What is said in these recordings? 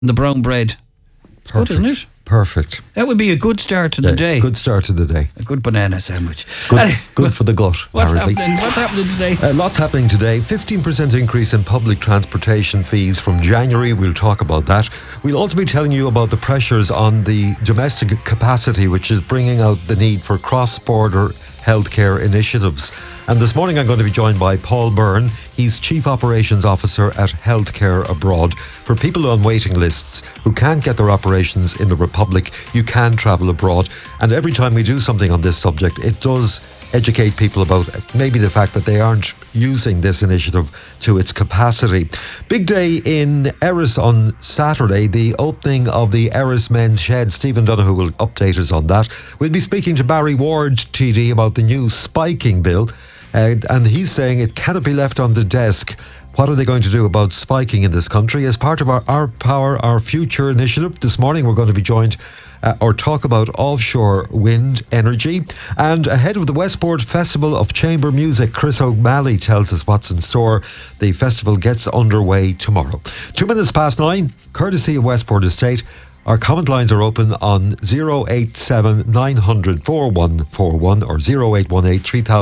the brown bread. It's good, isn't it? Perfect. That would be a good start to the day. Good start to the day. A good banana sandwich. Good for the gut, What's apparently. happening today? Lots happening today. 15% increase in public transportation fees from January. We'll talk about that. We'll also be telling you about the pressures on the domestic capacity, which is bringing out the need for cross-border healthcare initiatives. And this morning I'm going to be joined by Paul Byrne. He's Chief Operations Officer at Healthcare Abroad. For people on waiting lists who can't get their operations in the Republic, you can travel abroad. And every time we do something on this subject, it does educate people about maybe the fact that they aren't using this initiative to its capacity. Big day in Erris on Saturday, the opening of the Erris Men's Shed. Stephen Donoghue will update us on that. We'll be speaking to Barry Ward, TD, about the new spiking bill. And he's saying it cannot be left on the desk. What are they going to do about spiking in this country? As part of our Power, Our Future initiative, this morning we're going to be joined or talk about offshore wind energy. And ahead of the Westport Festival of Chamber Music, Chris O'Malley tells us what's in store. The festival gets underway tomorrow. 9:02, courtesy of Westport Estate. Our comment lines are open on 087 900 4141 or 0818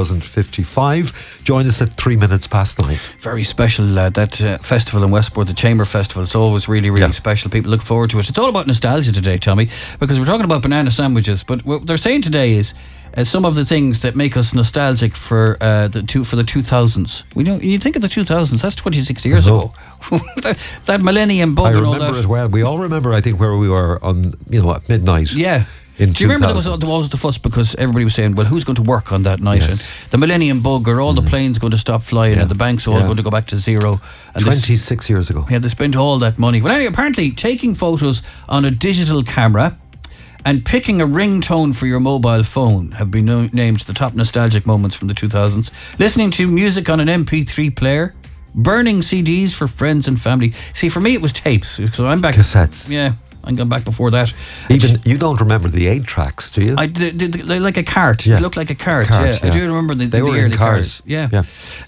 3055. Join us at 9:03. Very special, that festival in Westport, the Chamber Festival. It's always really, really special. People look forward to it. It's all about nostalgia today, Tommy, because we're talking about banana sandwiches. But what they're saying today is some of the things that make us nostalgic for the 2000s. You think of the 2000s, that's 26 years ago. that millennium bug and all that. I remember as well. We all remember, I think, where we were on, at midnight. Yeah. Do you remember there was always the fuss because everybody was saying, well, who's going to work on that night? Yes. And the millennium bug, are all the planes going to stop flying and the banks are all going to go back to zero? And 26 years ago. Yeah, they spent all that money. Well, anyway, apparently taking photos on a digital camera and picking a ringtone for your mobile phone have been named the top nostalgic moments from the 2000s. Listening to music on an MP3 player, burning CDs for friends and family. See, for me it was tapes, because I'm back. Cassettes. Yeah, I'm going back before that. Even you don't remember the 8 tracks, do you? They like a cart. Yeah. It looked like a cart. Yeah. I do remember the were early in cars. Yeah.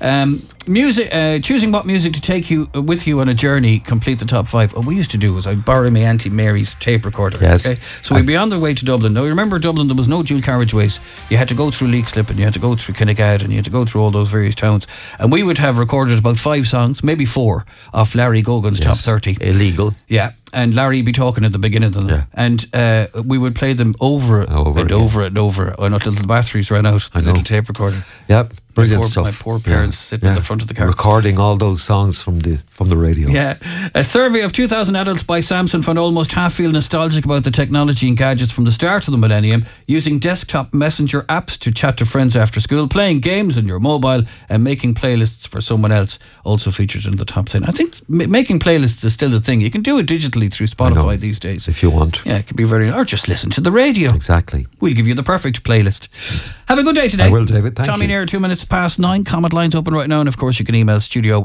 Music. Choosing what music to take you with you on a journey. Complete the top 5. What we used to do was I'd borrow my Auntie Mary's tape recorder. Yes. Okay? So we'd be on the way to Dublin. Now, you remember Dublin, there was no dual carriageways. You had to go through Leixlip and you had to go through Kinnegad and you had to go through all those various towns. And we would have recorded about 5 songs, maybe 4, off Larry Gogan's top 30. Illegal. Yeah. And Larry would be talking at the beginning of them. Yeah. And we would play them over and over until the batteries ran out. The little tape recorder. Yep. Brilliant stuff. My poor parents sitting at the front of the car. Recording all those songs from the radio. Yeah. A survey of 2,000 adults by Samsung found almost half feel nostalgic about the technology and gadgets from the start of the millennium, using desktop messenger apps to chat to friends after school, playing games on your mobile and making playlists for someone else, also featured in the top 10. I think making playlists is still the thing. You can do it digitally through Spotify these days. If you want. Yeah, it can be or just listen to the radio. Exactly. We'll give you the perfect playlist. Have a good day today. I will, David. Thank you. Tommy Nair, 9:02. Comment lines open right now. And of course, you can email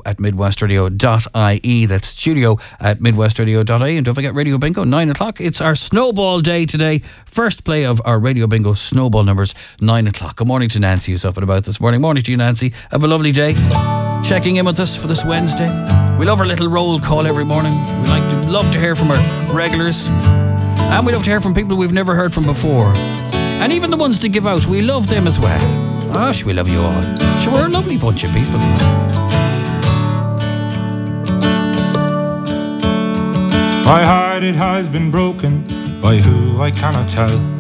studio@midwestradio.ie. That's studio@midwestradio.ie. And don't forget Radio Bingo, 9:00. It's our snowball day today. First play of our Radio Bingo snowball numbers, 9:00. Good morning to Nancy, who's up and about this morning. Morning to you, Nancy. Have a lovely day. Checking in with us for this Wednesday. We love our little roll call every morning. We love to hear from our regulars. And we love to hear from people we've never heard from before. And even the ones that give out, we love them as well. Gosh, we love you all. Sure, we're a lovely bunch of people. My heart, it has been broken by who I cannot tell.